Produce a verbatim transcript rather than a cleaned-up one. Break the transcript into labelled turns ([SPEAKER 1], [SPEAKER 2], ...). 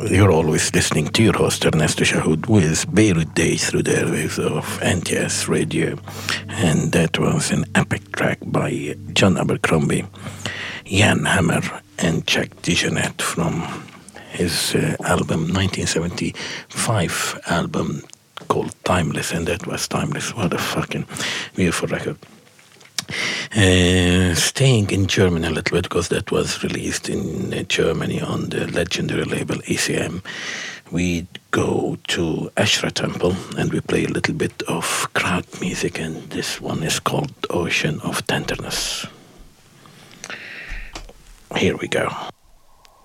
[SPEAKER 1] you're always listening to your host Ernesto Shahoud with Beirut Days through the airwaves of N T S Radio. And that was an epic track by John Abercrombie, Jan Hammer, and Jack DeJohnette from his uh, album, nineteen seventy-five album called Timeless, and that was Timeless. What a fucking beautiful record. Uh, staying in Germany a little bit, because that was released in uh, Germany on the legendary label E C M, we go to Ashra Temple and we play a little bit of crowd music, and this one is called Ocean of Tenderness. Here we go.